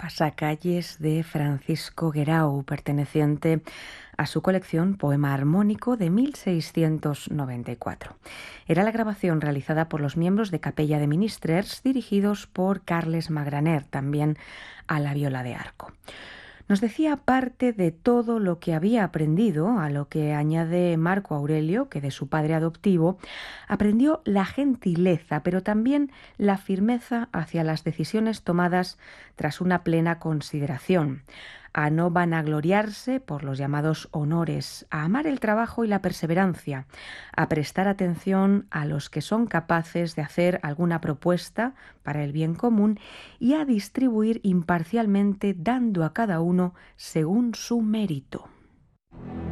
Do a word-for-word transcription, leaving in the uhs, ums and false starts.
Pasacalles de Francisco Guerau, perteneciente a su colección Poema Armónico de mil seiscientos noventa y cuatro. Era la grabación realizada por los miembros de Capella de Ministers, dirigidos por Carles Magraner, también a la viola de arco. Nos decía parte de todo lo que había aprendido, a lo que añade Marco Aurelio, que de su padre adoptivo aprendió la gentileza, pero también la firmeza hacia las decisiones tomadas tras una plena consideración, a no vanagloriarse por los llamados honores, a amar el trabajo y la perseverancia, a prestar atención a los que son capaces de hacer alguna propuesta para el bien común y a distribuir imparcialmente, dando a cada uno según su mérito.